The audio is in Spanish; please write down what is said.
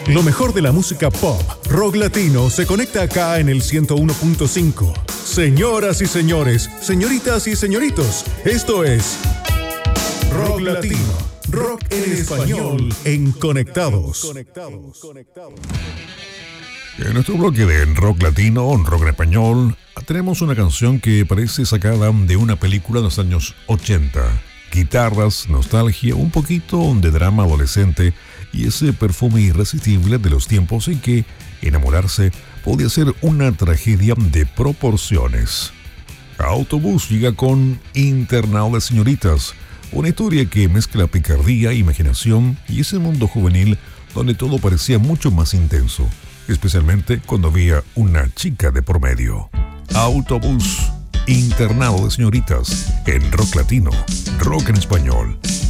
Lo mejor de la música pop, rock latino, se conecta acá en el 101.5. Señoras y señores, señoritas y señoritos, esto es Rock Latino, rock en español, en Conectados. En nuestro bloque de Rock Latino, Rock en Español, tenemos una canción que parece sacada de una película de los años 80. Guitarras, nostalgia, un poquito de drama adolescente y ese perfume irresistible de los tiempos en que enamorarse podía ser una tragedia de proporciones. Autobús llega con Internado de Señoritas, una historia que mezcla picardía, imaginación y ese mundo juvenil donde todo parecía mucho más intenso, especialmente cuando había una chica de por medio. Autobús, Internado de Señoritas, en Rock Latino, rock en español.